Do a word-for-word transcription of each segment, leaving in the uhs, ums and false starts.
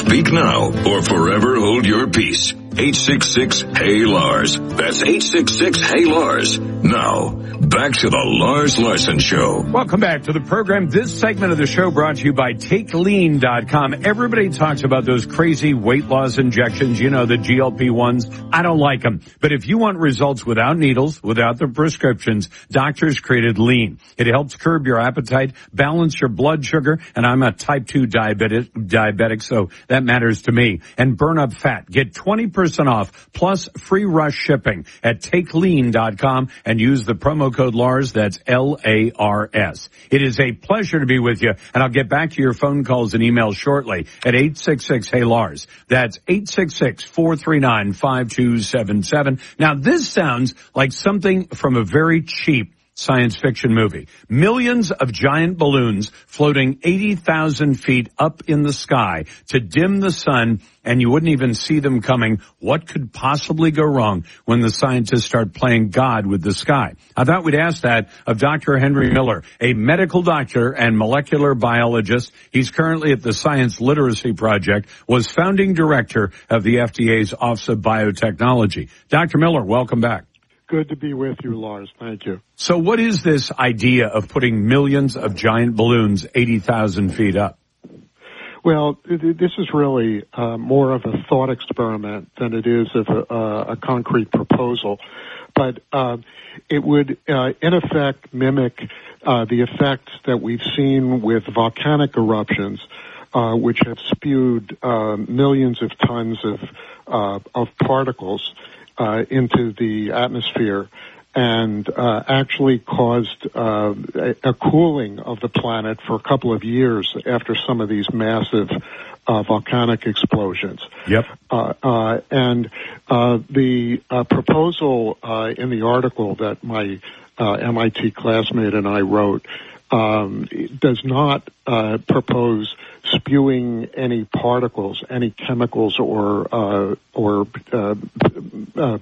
Speak now or forever hold your peace. eight six six, H E Y, Lars. That's eight six six, H E Y, Lars. Now, back to the Lars Larson Show. Welcome back to the program. This segment of the show brought to you by Take Lean dot com. Everybody talks about those crazy weight loss injections, you know, the G L P ones. I don't like them. But if you want results without needles, without the prescriptions, doctors created Lean. It helps curb your appetite, balance your blood sugar, and I'm a type two diabetic, diabetic, so that matters to me. And burn up fat. Get twenty percent off plus free rush shipping at Take Lean dot com and use the promo code Lars. That's L A R S. It is a pleasure to be with you, and I'll get back to your phone calls and emails shortly at eight six six, H E Y, Lars. That's eight six six, four three nine, five two seven seven. Now, this sounds like something from a very cheap science fiction movie. Millions of giant balloons floating eighty thousand feet up in the sky to dim the sun, and you wouldn't even see them coming. What could possibly go wrong when the scientists start playing God with the sky? I thought we'd ask that of Doctor Henry Miller, a medical doctor and molecular biologist. He's currently at the Science Literacy Project, was founding director of the F D A's Office of Biotechnology. Doctor Miller, welcome back. Good to be with you, Lars. Thank you. So what is this idea of putting millions of giant balloons eighty thousand feet up? Well, this is really uh, more of a thought experiment than it is of a, uh, a concrete proposal. But uh, it would, uh, in effect, mimic uh, the effects that we've seen with volcanic eruptions, uh, which have spewed uh, millions of tons of uh, of particles Uh, into the atmosphere and uh, actually caused uh, a, a cooling of the planet for a couple of years after some of these massive uh, volcanic explosions. Yep. Uh, uh, and uh, the uh, proposal uh, in the article that my uh, M I T classmate and I wrote um, does not uh, propose spewing any particles, any chemicals or uh, or uh, uh,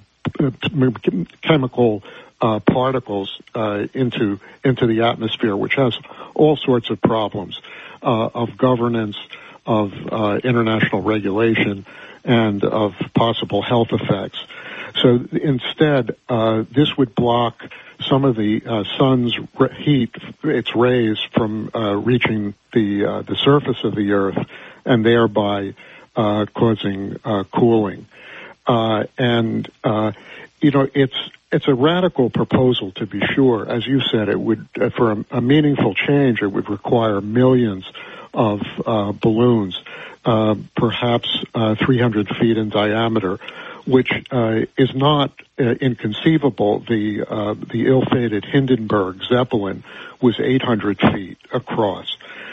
chemical uh, particles uh, into into the atmosphere, which has all sorts of problems uh, of governance, of uh, international regulation, and of possible health effects. So instead, uh, this would block some of the uh, sun's heat, its rays, from uh, reaching the uh, the surface of the Earth, and thereby uh, causing uh, cooling. Uh, and uh, you know, it's it's a radical proposal, to be sure. As you said, it would uh, for a, a meaningful change, it would require millions of uh, balloons, uh, perhaps uh, three hundred feet in diameter, which uh, is not uh, inconceivable. The uh, the ill-fated Hindenburg Zeppelin was eight hundred feet across.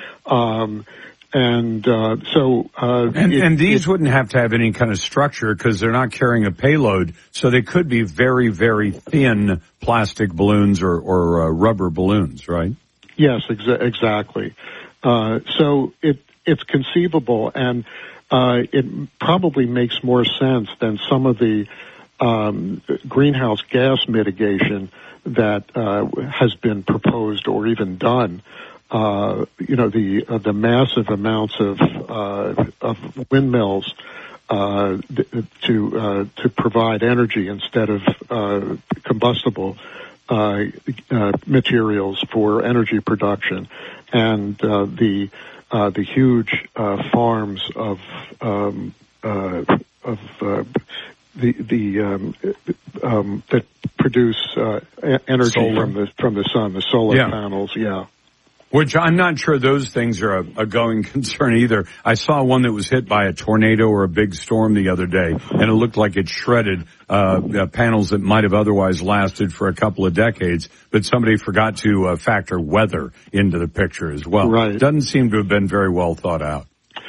Um, and uh, so... Uh, and, it, and these it, wouldn't have to have any kind of structure because they're not carrying a payload, so they could be very, very thin plastic balloons or, or uh, rubber balloons, right? Yes, exa- exactly. Uh, so it it's conceivable, and Uh, it probably makes more sense than some of the um, greenhouse gas mitigation that uh, has been proposed or even done. Uh, you know, the uh, the massive amounts of uh, of windmills uh, to uh, to provide energy instead of uh, combustible uh, uh, materials for energy production, and uh, the Uh, the huge uh, farms of um, uh, of uh, the the um, um, that produce uh, energy solar. from the from the sun, the solar yeah. panels, yeah. Which I'm not sure those things are a, a going concern either. I saw one that was hit by a tornado or a big storm the other day, and it looked like it shredded uh, uh panels that might have otherwise lasted for a couple of decades, but somebody forgot to uh, factor weather into the picture as well. Right. Doesn't seem to have been very well thought out.